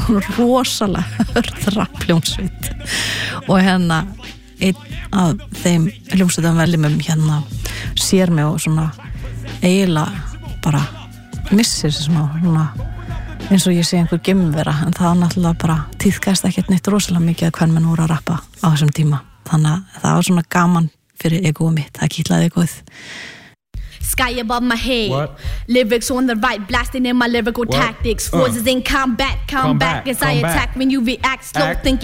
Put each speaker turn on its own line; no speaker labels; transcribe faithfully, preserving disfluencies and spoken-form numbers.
hún rosalega hörðra hljómsveit og hérna einn af þeim hljómsveitum veljumum hérna sér mig og svona eiginlega bara missir sem á svona eins og ég sé einhver geimvera en það var náttúrulega bara tíðkast ekkert neitt rosalega mikið að hvern menn voru að rappa á þessum tíma þannig að það var svona gaman fyrir egoið mitt, það kýtlaði egoið.
Sky above my head.
What?
Lyrics on the right, blasting in my lyrical
What?
tactics.
Uh.
Forces in combat, come,
Come
back
back,
as I
come back.
attack when you react. Slow
Act.
thinking.